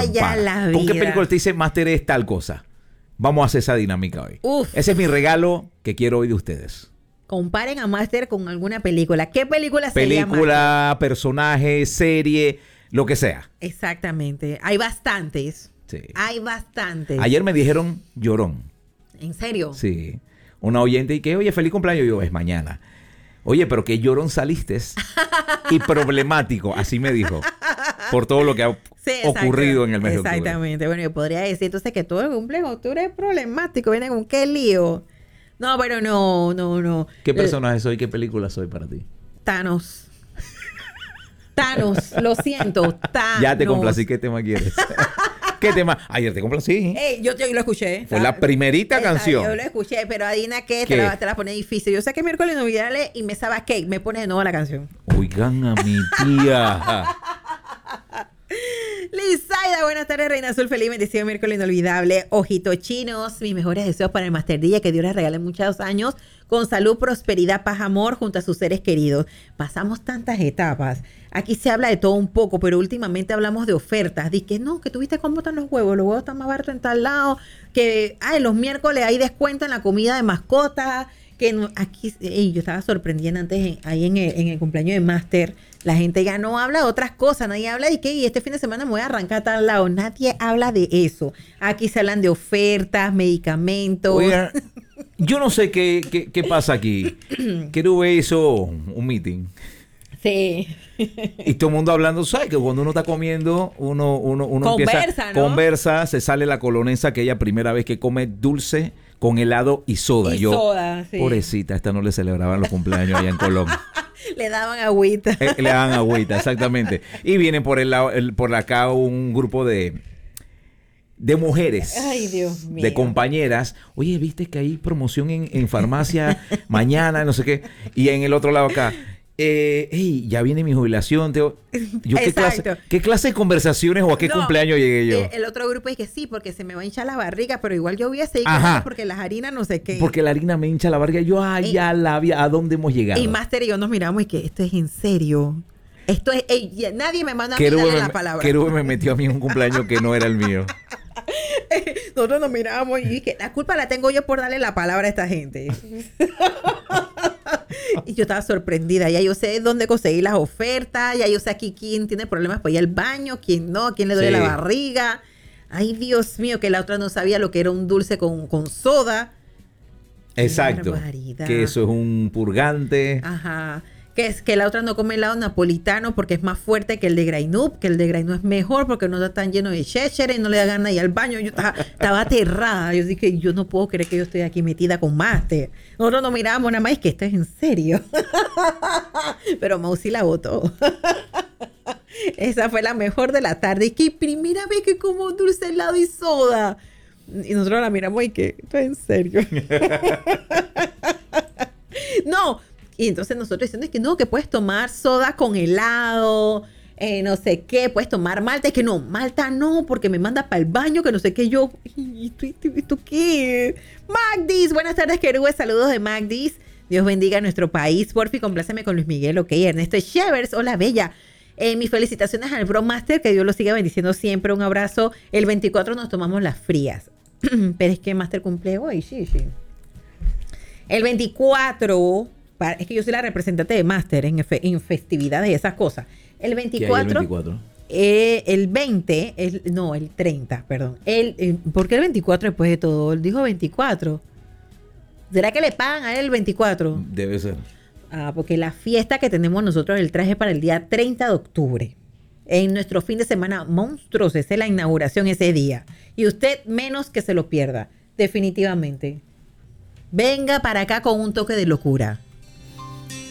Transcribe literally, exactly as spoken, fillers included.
Vaya pana. la ¿Con qué vida. película te dice Máster es tal cosa? Vamos a hacer esa dinámica hoy. Uf. Ese es mi regalo que quiero hoy de ustedes. Comparen a Máster con alguna película. ¿Qué película sería Máster? Película, personaje, serie, lo que sea. Exactamente. Hay bastantes. Sí. Hay bastantes. Ayer me dijeron llorón. ¿En serio? Sí. Una oyente y que, oye, feliz cumpleaños. Yo, es mañana. Oye, pero qué llorón saliste. Y problemático, así me dijo. Por todo lo que ha Sí, ocurrido en el mes de octubre. Exactamente. Bueno, yo podría decir entonces que todo el cumpleaños de octubre es problemático. Viene con qué lío. No, pero no, no, no. ¿Qué personaje soy? ¿Qué película soy para ti? Thanos. Thanos, lo siento. Thanos. Ya te complací. ¿Qué tema quieres? ¿Qué tema? Ayer te complací. Ey, yo, yo lo escuché. Fue la primerita Esa, canción. Yo lo escuché, pero adivina qué, ¿Qué? te la, te la pone difícil. Yo sé que es miércoles inolvidable y me sabe a cake. Me pone de nuevo la canción. Oigan a mi tía. Lizaida, buenas tardes, Reina Azul. Feliz bendecido miércoles inolvidable. Ojitos chinos, mis mejores deseos para el Master Día. Que Dios les regale muchos años con salud, prosperidad, paz, amor junto a sus seres queridos. Pasamos tantas etapas. Aquí se habla de todo un poco, pero últimamente hablamos de ofertas. Dice que no, que tuviste cómo están los huevos. Los huevos están más baratos en tal lado. Que ay, los miércoles hay descuento en la comida de mascotas. Que no, aquí, ey, yo estaba sorprendida antes en, ahí en el, en el cumpleaños de Master. La gente ya no habla de otras cosas. Nadie habla de que y este fin de semana me voy a arrancar a tal lado. Nadie habla de eso. Aquí se hablan de ofertas, medicamentos. Oigan, yo no sé qué, qué, qué pasa aquí. Quiero ver eso, un meeting. Sí. Y todo el mundo hablando, ¿sabes? Que cuando uno está comiendo, uno, uno, uno Conversa, empieza, ¿no? conversa, se sale la colonesa aquella primera vez que come dulce con helado y soda. Y Yo, soda, sí. pobrecita, esta no le celebraban los cumpleaños allá en Colombia. Le daban agüita. Eh, le dan agüita, exactamente. Y vienen por el lado, el, por acá un grupo de, de mujeres. Ay, Dios mío. De compañeras. Oye, ¿viste que hay promoción en, en farmacia mañana? No sé qué. Y en el otro lado acá. Eh, hey, ya viene mi jubilación. Teo. Yo, ¿qué, clase, ¿Qué clase de conversaciones o a qué No, cumpleaños llegué yo? El, el otro grupo es que sí, porque se me va a hinchar la barriga, pero igual yo voy a seguir Ajá. comiendo porque las harinas no sé qué. Porque la harina me hincha la barriga. Yo, ay, Y- ya la vi. ¿A dónde hemos llegado? Y Master y yo nos miramos y que esto es en serio. Esto es... ey, ya- nadie me manda a mí Querube darle me, la palabra. Querube me metió a mí en un cumpleaños que no era el mío. Nosotros nos mirábamos y dije, la culpa la tengo yo por darle la palabra a esta gente. Y yo estaba sorprendida. Ya yo sé dónde conseguir las ofertas. Ya yo sé aquí quién tiene problemas para ir al baño, quién no, quién le duele Sí. la barriga. Ay, Dios mío, que la otra no sabía lo que era un dulce con, con soda. Qué Exacto. barbaridad. Que eso es un purgante. Ajá. Que es que la otra no come helado napolitano porque es más fuerte que el de Grainup, que el de Grainup es mejor porque no está tan lleno de chéchere y no le da ganas ir al baño. Yo estaba, estaba aterrada. Yo dije, yo no puedo creer que yo estoy aquí metida con Master. Nosotros nos mirábamos nada más, es que esto es en serio. Pero Mausi la botó. Esa fue la mejor de la tarde. Y que primera vez que como dulce helado y soda. Y nosotros la miramos y que esto es en serio. No. Y entonces nosotros diciendo es que no, que puedes tomar soda con helado, eh, no sé qué, puedes tomar malta. Es que no, malta no, porque me manda para el baño, que no sé qué. Yo, ¿y esto, esto, esto qué? Magdis, buenas tardes, querubes, saludos de Magdis. Dios bendiga a nuestro país. Porfi, compláceme con Luis Miguel, ok. Ernesto Shevers, hola, bella. Eh, mis felicitaciones al Bro Master, que Dios lo siga bendiciendo siempre. Un abrazo. El veinticuatro nos tomamos las frías. Pero es que Master cumple hoy, sí, sí. El veinticuatro... Es que yo soy la representante de Master en, fe, en festividades y esas cosas. El veinticuatro. ¿Qué hay el veinticuatro? Eh, el veinte, el, no, el treinta, perdón. El, el, ¿Por qué el veinticuatro después de todo? Él dijo veinticuatro. ¿Será que le pagan a él el veinticuatro? Debe ser. Ah, porque la fiesta que tenemos nosotros, el traje para el día treinta de octubre. En nuestro fin de semana monstruoso, esa es la inauguración ese día. Y usted menos que se lo pierda, definitivamente. Venga para acá con un toque de locura.